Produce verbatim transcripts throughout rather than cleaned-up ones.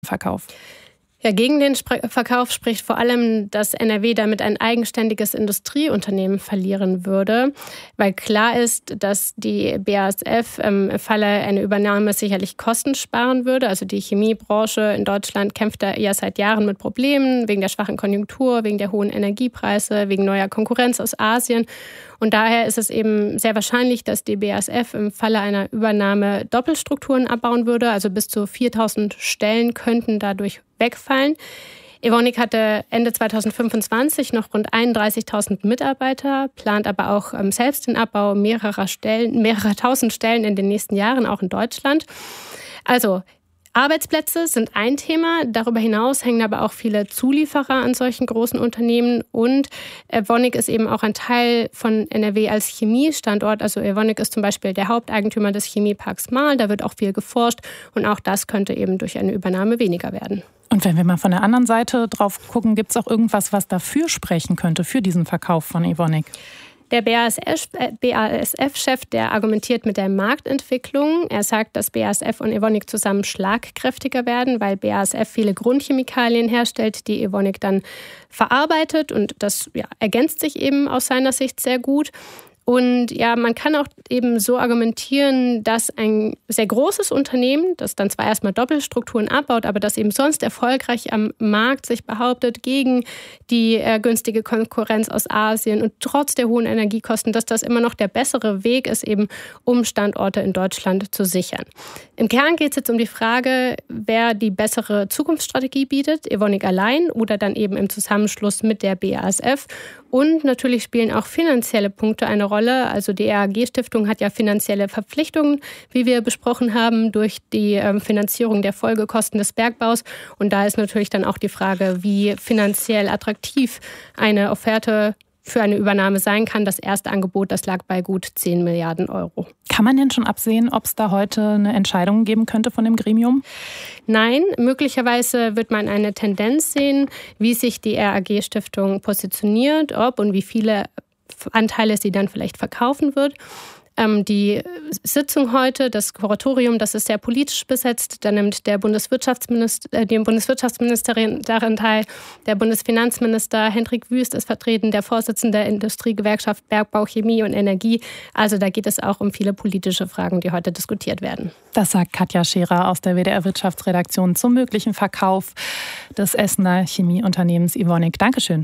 Verkauf? Ja, gegen den Spr- Verkauf spricht vor allem, dass N R W damit ein eigenständiges Industrieunternehmen verlieren würde, weil klar ist, dass die B A S F im Falle einer Übernahme sicherlich Kosten sparen würde. Also die Chemiebranche in Deutschland kämpft da ja seit Jahren mit Problemen wegen der schwachen Konjunktur, wegen der hohen Energiepreise, wegen neuer Konkurrenz aus Asien. Und daher ist es eben sehr wahrscheinlich, dass die B A S F im Falle einer Übernahme Doppelstrukturen abbauen würde. Also bis zu viertausend Stellen könnten dadurch wegfallen. Evonik hatte Ende zweitausendfünfundzwanzig noch rund einunddreißigtausend Mitarbeiter, plant aber auch selbst den Abbau mehrerer Stellen, mehrerer tausend Stellen in den nächsten Jahren, auch in Deutschland. Also Arbeitsplätze sind ein Thema. Darüber hinaus hängen aber auch viele Zulieferer an solchen großen Unternehmen. Und Evonik ist eben auch ein Teil von N R W als Chemiestandort. Also Evonik ist zum Beispiel der Haupteigentümer des Chemieparks Marl. Da wird auch viel geforscht. Und auch das könnte eben durch eine Übernahme weniger werden. Und wenn wir mal von der anderen Seite drauf gucken, gibt es auch irgendwas, was dafür sprechen könnte, für diesen Verkauf von Evonik? Der B A S F-Chef, der argumentiert mit der Marktentwicklung. Er sagt, dass B A S F und Evonik zusammen schlagkräftiger werden, weil B A S F viele Grundchemikalien herstellt, die Evonik dann verarbeitet. Und das ja, ergänzt sich eben aus seiner Sicht sehr gut. Und ja, man kann auch eben so argumentieren, dass ein sehr großes Unternehmen, das dann zwar erstmal Doppelstrukturen abbaut, aber das eben sonst erfolgreich am Markt sich behauptet gegen die äh, günstige Konkurrenz aus Asien und trotz der hohen Energiekosten, dass das immer noch der bessere Weg ist, eben um Standorte in Deutschland zu sichern. Im Kern geht es jetzt um die Frage, wer die bessere Zukunftsstrategie bietet, Evonik allein oder dann eben im Zusammenschluss mit der B A S F. Und natürlich spielen auch finanzielle Punkte eine Rolle. Also die R A G-Stiftung hat ja finanzielle Verpflichtungen, wie wir besprochen haben, durch die ähm, Finanzierung der Folgekosten des Bergbaus. Und da ist natürlich dann auch die Frage, wie finanziell attraktiv eine Offerte für eine Übernahme sein kann. Das erste Angebot, das lag bei gut zehn Milliarden Euro. Kann man denn schon absehen, ob es da heute eine Entscheidung geben könnte von dem Gremium? Nein, möglicherweise wird man eine Tendenz sehen, wie sich die R A G-Stiftung positioniert, ob und wie viele Anteile sie dann vielleicht verkaufen wird. Ähm, die Sitzung heute, das Kuratorium, das ist sehr politisch besetzt. Da nimmt der Bundeswirtschaftsminister, äh, die Bundeswirtschaftsministerin daran teil. Der Bundesfinanzminister Hendrik Wüst ist vertreten, der Vorsitzende der Industriegewerkschaft Bergbau, Chemie und Energie. Also da geht es auch um viele politische Fragen, die heute diskutiert werden. Das sagt Katja Scherer aus der W D R-Wirtschaftsredaktion zum möglichen Verkauf des Essener Chemieunternehmens Evonik. Dankeschön.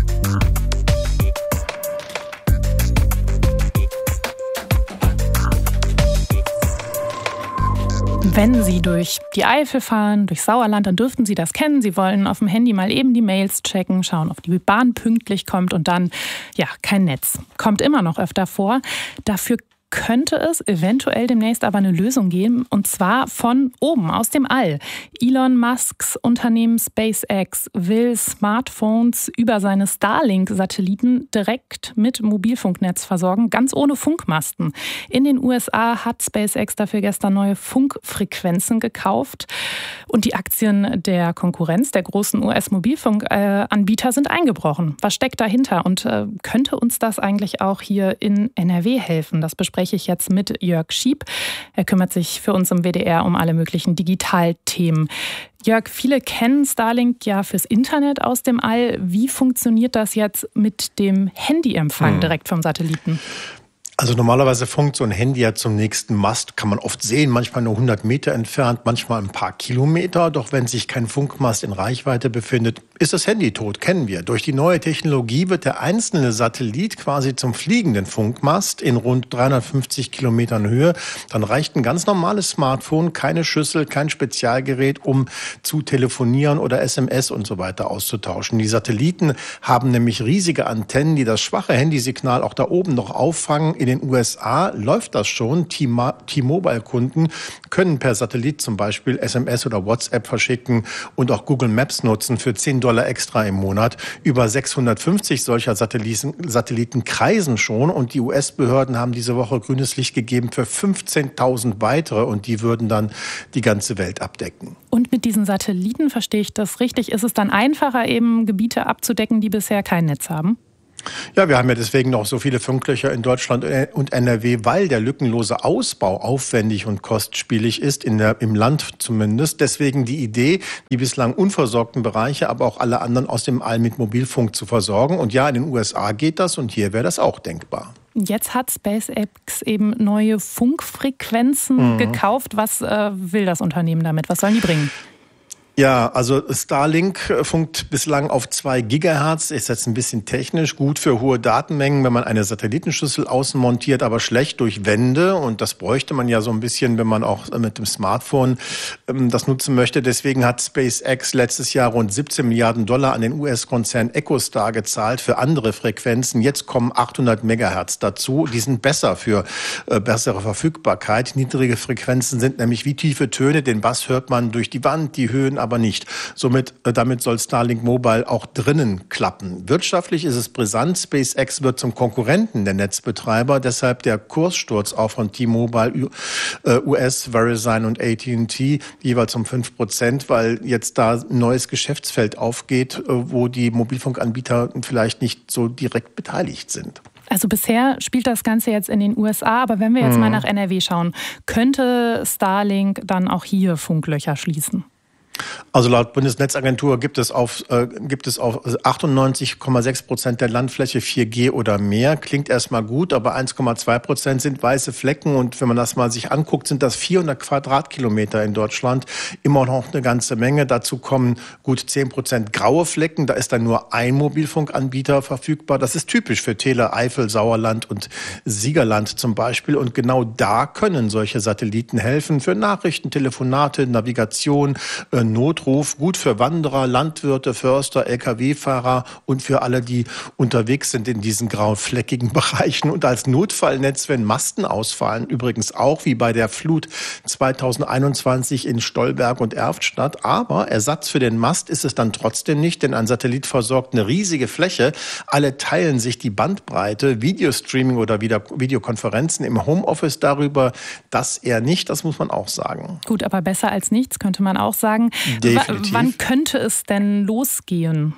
Wenn Sie durch die Eifel fahren, durch Sauerland, dann dürften Sie das kennen. Sie wollen auf dem Handy mal eben die Mails checken, schauen, ob die Bahn pünktlich kommt und dann, ja, kein Netz. Kommt immer noch öfter vor. Dafür könnte es eventuell demnächst aber eine Lösung geben, und zwar von oben, aus dem All. Elon Musks Unternehmen SpaceX will Smartphones über seine Starlink-Satelliten direkt mit Mobilfunknetz versorgen, ganz ohne Funkmasten. In den U S A hat SpaceX dafür gestern neue Funkfrequenzen gekauft und die Aktien der Konkurrenz, der großen U S-Mobilfunkanbieter, sind eingebrochen. Was steckt dahinter und äh, könnte uns das eigentlich auch hier in N R W helfen? Das bespreche ich jetzt mit Jörg Schieb. Er kümmert sich für uns im W D R um alle möglichen Digitalthemen. Jörg, viele kennen Starlink ja fürs Internet aus dem All. Wie funktioniert das jetzt mit dem Handyempfang hm. direkt vom Satelliten? Also normalerweise funkt so ein Handy ja zum nächsten Mast, kann man oft sehen, manchmal nur hundert Meter entfernt, manchmal ein paar Kilometer. Doch wenn sich kein Funkmast in Reichweite befindet, ist das Handy tot, kennen wir. Durch die neue Technologie wird der einzelne Satellit quasi zum fliegenden Funkmast in rund dreihundertfünfzig Kilometern Höhe. Dann reicht ein ganz normales Smartphone, keine Schüssel, kein Spezialgerät, um zu telefonieren oder S M S und so weiter auszutauschen. Die Satelliten haben nämlich riesige Antennen, die das schwache Handysignal auch da oben noch auffangen. In den U S A läuft das schon. T-Mobile-Kunden können per Satellit zum Beispiel S M S oder WhatsApp verschicken und auch Google Maps nutzen für zehn Dollar extra im Monat. Über sechshundertfünfzig solcher Satelliten, Satelliten kreisen schon und die U S-Behörden haben diese Woche grünes Licht gegeben für fünfzehntausend weitere und die würden dann die ganze Welt abdecken. Und mit diesen Satelliten, verstehe ich das richtig, ist es dann einfacher, eben Gebiete abzudecken, die bisher kein Netz haben? Ja, wir haben ja deswegen noch so viele Funklöcher in Deutschland und N R W, weil der lückenlose Ausbau aufwendig und kostspielig ist, in der, im Land zumindest. Deswegen die Idee, die bislang unversorgten Bereiche, aber auch alle anderen aus dem All mit Mobilfunk zu versorgen. Und ja, in den U S A geht das und hier wäre das auch denkbar. Jetzt hat SpaceX eben neue Funkfrequenzen mhm. gekauft. Was äh, will das Unternehmen damit? Was sollen die bringen? Ja, also Starlink funkt bislang auf zwei Gigahertz, ist jetzt ein bisschen technisch, gut für hohe Datenmengen, wenn man eine Satellitenschüssel außen montiert, aber schlecht durch Wände. Und das bräuchte man ja so ein bisschen, wenn man auch mit dem Smartphone ähm, das nutzen möchte. Deswegen hat SpaceX letztes Jahr rund siebzehn Milliarden Dollar an den U S-Konzern EchoStar gezahlt für andere Frequenzen. Jetzt kommen achthundert Megahertz dazu. Die sind besser für äh, bessere Verfügbarkeit. Niedrige Frequenzen sind nämlich wie tiefe Töne. Den Bass hört man durch die Wand, die Höhen aber nicht. Somit, damit soll Starlink Mobile auch drinnen klappen. Wirtschaftlich ist es brisant. SpaceX wird zum Konkurrenten der Netzbetreiber. Deshalb der Kurssturz auch von T-Mobile, U S, Verizon und A T and T jeweils um fünf Prozent, weil jetzt da ein neues Geschäftsfeld aufgeht, wo die Mobilfunkanbieter vielleicht nicht so direkt beteiligt sind. Also bisher spielt das Ganze jetzt in den U S A, aber wenn wir jetzt mhm. mal nach N R W schauen, könnte Starlink dann auch hier Funklöcher schließen? Also laut Bundesnetzagentur gibt es auf, äh, gibt es auf achtundneunzig Komma sechs Prozent der Landfläche vier G oder mehr. Klingt erstmal gut, aber eins Komma zwei Prozent sind weiße Flecken. Und wenn man das mal sich anguckt, sind das vierhundert Quadratkilometer in Deutschland. Immer noch eine ganze Menge. Dazu kommen gut zehn Prozent graue Flecken. Da ist dann nur ein Mobilfunkanbieter verfügbar. Das ist typisch für Tele, Eifel, Sauerland und Siegerland zum Beispiel. Und genau da können solche Satelliten helfen für Nachrichten, Telefonate, Navigation, äh, Notruf, gut für Wanderer, Landwirte, Förster, L K W-Fahrer und für alle, die unterwegs sind in diesen grauen, fleckigen Bereichen. Und als Notfallnetz, wenn Masten ausfallen, übrigens auch wie bei der Flut zweitausendeinundzwanzig in Stolberg und Erftstadt. Aber Ersatz für den Mast ist es dann trotzdem nicht, denn ein Satellit versorgt eine riesige Fläche. Alle teilen sich die Bandbreite, Videostreaming oder Videokonferenzen im Homeoffice darüber, das eher nicht, das muss man auch sagen. Gut, aber besser als nichts, könnte man auch sagen. Definitiv. W- wann könnte es denn losgehen?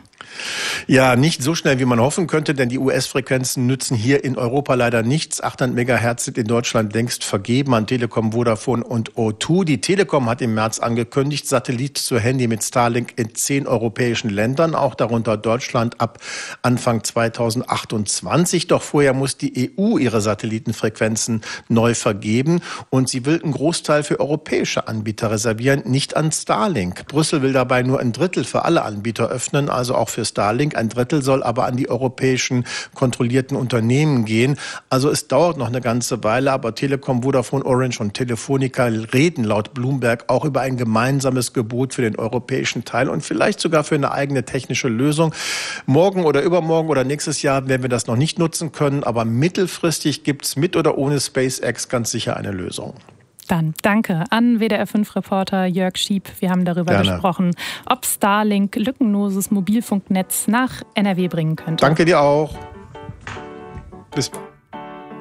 Ja, nicht so schnell, wie man hoffen könnte, denn die U S-Frequenzen nützen hier in Europa leider nichts. achthundert Megahertz sind in Deutschland längst vergeben an Telekom, Vodafone und O zwei. Die Telekom hat im März angekündigt, Satellit zu Handy mit Starlink in zehn europäischen Ländern, auch darunter Deutschland ab Anfang zweitausendachtundzwanzig. Doch vorher muss die E U ihre Satellitenfrequenzen neu vergeben und sie will einen Großteil für europäische Anbieter reservieren, nicht an Starlink. Brüssel will dabei nur ein Drittel für alle Anbieter öffnen, also auch für Starlink. Ein Drittel soll aber an die europäischen kontrollierten Unternehmen gehen. Also es dauert noch eine ganze Weile, aber Telekom, Vodafone, Orange und Telefonica reden laut Bloomberg auch über ein gemeinsames Gebot für den europäischen Teil und vielleicht sogar für eine eigene technische Lösung. Morgen oder übermorgen oder nächstes Jahr werden wir das noch nicht nutzen können, aber mittelfristig gibt es mit oder ohne SpaceX ganz sicher eine Lösung. Dann danke an W D R fünf Reporter Jörg Schieb. Wir haben darüber Gerne. gesprochen, ob Starlink lückenloses Mobilfunknetz nach N R W bringen könnte. Danke dir auch. Bis